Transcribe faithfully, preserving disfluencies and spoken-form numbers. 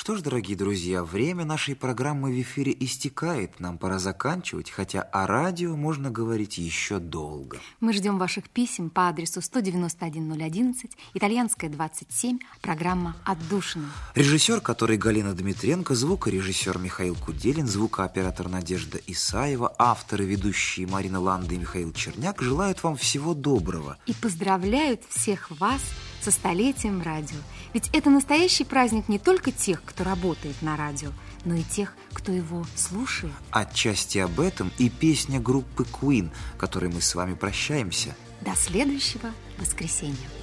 что ж, дорогие друзья, время нашей программы в эфире истекает. Нам пора заканчивать, хотя о радио можно говорить еще долго. Мы ждем ваших писем по адресу сто девяносто один ноль одиннадцать, Итальянская, двадцать семь, программа «Отдушина». Режиссер, который Галина Дмитренко, звукорежиссер Михаил Куделин, звукооператор Надежда Исаева, авторы, ведущие Марина Ланда и Михаил Черняк желают вам всего доброго. И поздравляют всех вас со столетием радио. Ведь это настоящий праздник не только тех, кто работает на радио, но и тех, кто его слушает. Отчасти об этом и песня группы Queen, которой мы с вами прощаемся. До следующего воскресенья.